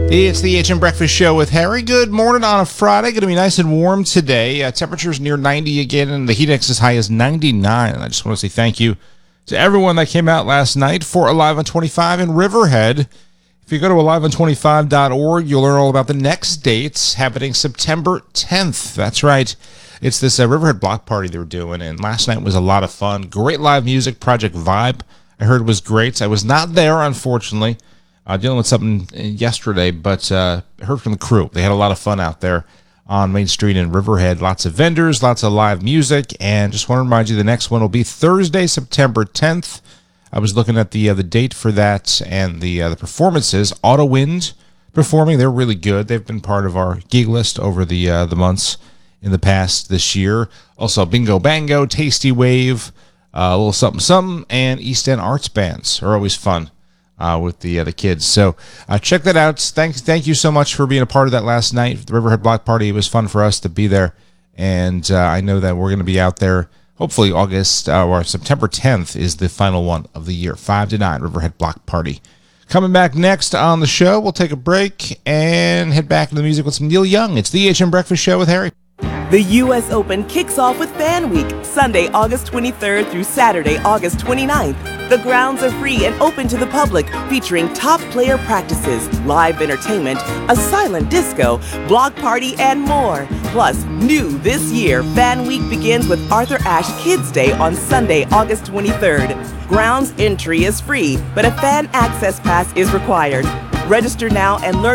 It's the HM Breakfast Show with Harry. Good morning on a Friday. Going to be nice and warm today. Temperatures near 90 again, and the heat index as high as 99. And I just want to say thank you to everyone that came out last night for Alive on 25 in Riverhead. If you go to aliveon25.org, you'll learn all about the next dates happening September 10th. That's right. It's this Riverhead block party they were doing, and last night was a lot of fun. Great live music, Project Vibe. I heard it was great. I was not there, unfortunately. Dealing with something yesterday, but I heard from the crew. They had a lot of fun out there on Main Street in Riverhead. Lots of vendors, lots of live music, and just want to remind you the next one will be Thursday, September 10th. I was looking at the date for that and the performances. Autowind performing. They're really good. They've been part of our gig list over the months in the past this year. Also, Bingo Bango, Tasty Wave, a little something something, and East End Arts Bands are always fun. With the kids. So check that out. Thank you so much for being a part of that last night. The Riverhead Block Party. It was fun for us to be there. And I know that we're going to be out there. Hopefully August or September 10th is the final one of the year. 5 to 9 Riverhead Block Party. Coming back next on the show, we'll take a break and head back to the music with some Neil Young. It's the HM Breakfast Show with Harry. The U.S. Open kicks off with Fan Week, Sunday, August 23rd through Saturday, August 29th. The grounds are free and open to the public, featuring top player practices, live entertainment, a silent disco, block party, and more. Plus, new this year, Fan Week begins with Arthur Ashe Kids Day on Sunday, August 23rd. Grounds entry is free, but a fan access pass is required. Register now and learn